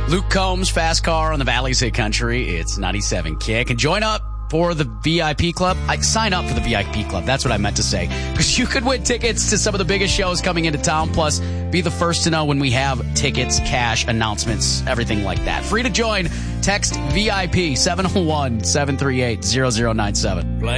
Luke Combs, Fast Car on the Valley's Hit Country. It's 97 Kick. And join up for the VIP club. Sign up for the VIP club. That's what I meant to say. Because you could win tickets to some of the biggest shows coming into town. Plus, be the first to know when we have tickets, cash, announcements, everything like that. Free to join. Text VIP 701-738-0097.